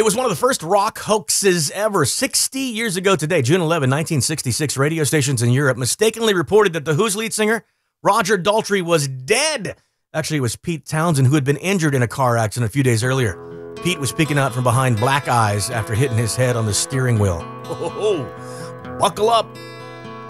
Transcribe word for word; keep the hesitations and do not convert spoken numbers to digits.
It was one of the first rock hoaxes ever. sixty years ago today, June eleventh, nineteen sixty-six, radio stations in Europe mistakenly reported that the Who's lead singer, Roger Daltrey, was dead. Actually, it was Pete Townsend, who had been injured in a car accident a few days earlier. Pete was peeking out from behind Black Eyes after hitting his head on the steering wheel. Oh, buckle up.